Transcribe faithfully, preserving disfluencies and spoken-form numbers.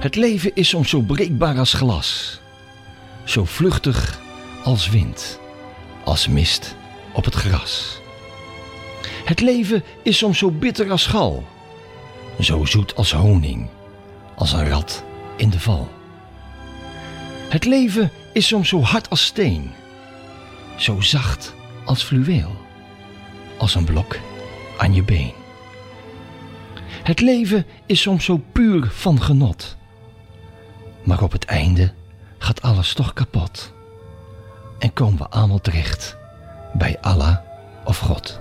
Het leven is soms zo breekbaar als glas, zo vluchtig als wind, als mist op het gras. Het leven is soms zo bitter als gal, zo zoet als honing, als een rat in de val. Het leven is soms zo hard als steen, zo zacht als fluweel, als een blok aan je been. Het leven is soms zo puur van genot, maar op het einde gaat alles toch kapot en komen we allemaal terecht bij Allah of God.